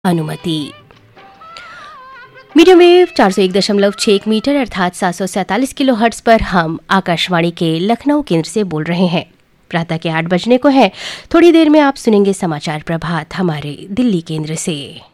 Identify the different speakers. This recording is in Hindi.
Speaker 1: अनुमति। मीडियम वेव 401.6 मीटर अर्थात 747 किलोहर्ट्ज पर हम आकाशवाणी के लखनऊ केंद्र से बोल रहे हैं। प्रातः के 8 बजने को है। थोड़ी देर में आप सुनेंगे समाचार प्रभात हमारे दिल्ली केंद्र से।